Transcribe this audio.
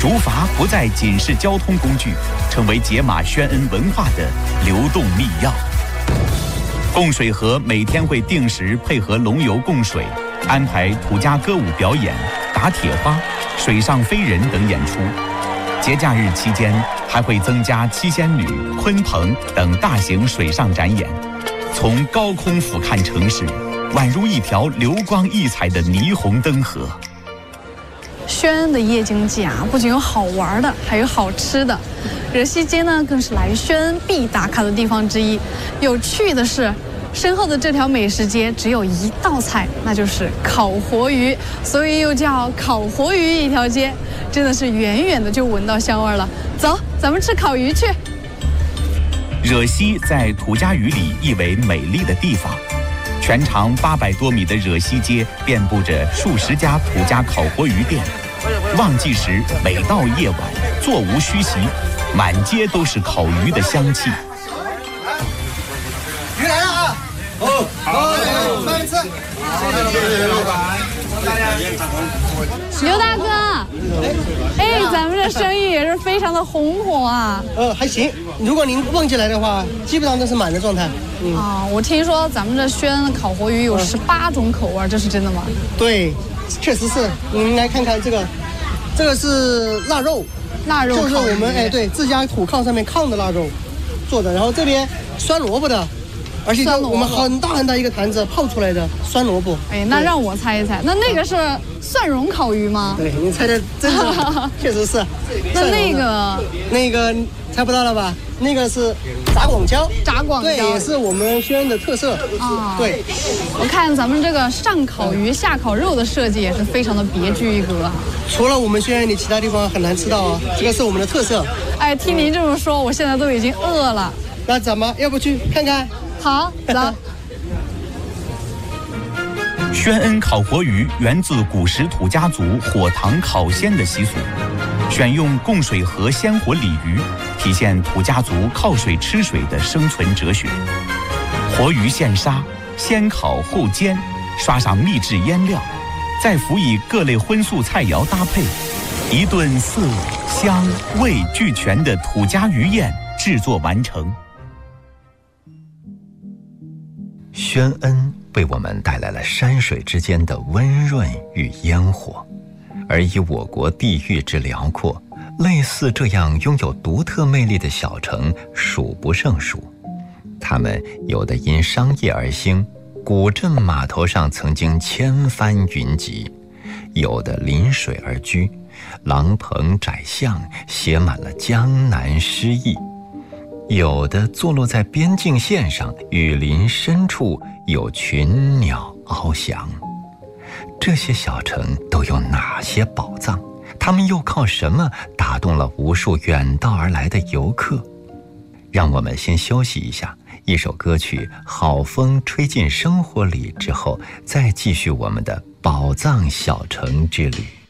竹筏不再仅是交通工具，成为解码宣恩文化的流动密钥。供水河每天会定时配合龙游供水，安排土家歌舞表演、打铁花、水上飞人等演出。节假日期间还会增加七仙女、鲲鹏等大型水上展演。从高空俯瞰城市，宛如一条流光溢彩的霓虹灯河。 宣恩的夜经济啊，不仅有好玩的，还有好吃的。惹西街呢，更是来宣恩必打卡的地方之一。有趣的是，身后的这条美食街只有一道菜，那就是烤活鱼，所以又叫烤活鱼一条街。真的是远远的就闻到香味了。走，咱们吃烤鱼去。 惹西在土家语里意为美丽的地方。全长800多米的惹西街遍布着数十家土家烤活鱼店，旺季时每到夜晚座无虚席，满街都是烤鱼的香气。 鱼来了啊！哦，好，慢点吃。谢谢老板。 刘大哥，哎，咱们这生意也是非常的红火啊。 还行，如果您旺季来的话，基本上都是满的状态。 我听说咱们这宣恩的烤活鱼有18种口味，这是真的吗？ 对，确实是。您来看看这个是腊肉，就是我们对自家土炕上面炕的腊肉做的，然后这边酸萝卜的。而且我们很大很大一个坛子泡出来的酸萝卜。 哎，那让我猜一猜，那个是蒜蓉烤鱼吗？ 对，你猜的真的，确实是。那个猜不到了吧？那个是炸广椒。 炸广椒， 对，也是我们宣恩的特色啊。对， 我看咱们这个上烤鱼下烤肉的设计也是非常的别具一格。 除了我们宣恩里，其他地方很难吃到啊。这个是我们的特色。 哎，听您这么说，我现在都已经饿了。 那怎么？要不去看看？ 好，走。 宣恩烤活鱼源自古时土家族火塘烤鲜的习俗，选用供水河鲜活鲤鱼，体现土家族靠水吃水的生存哲学。活鱼现杀，先烤后煎，刷上秘制腌料，再辅以各类荤素菜肴搭配，一顿色香味俱全的土家鱼宴制作完成。 宣恩为我们带来了山水之间的温润与烟火，而以我国地域之辽阔，类似这样拥有独特魅力的小城数不胜数。它们有的因商业而兴，古镇码头上曾经千帆云集；有的临水而居，廊棚窄巷写满了江南诗意；有的坐落在边境线上，雨林深处有群鸟翱翔。这些小城都有哪些宝藏？他们又靠什么打动了无数远道而来的游客？让我们先休息一下，一首歌曲《好风吹进生活里》之后，再继续我们的宝藏小城之旅。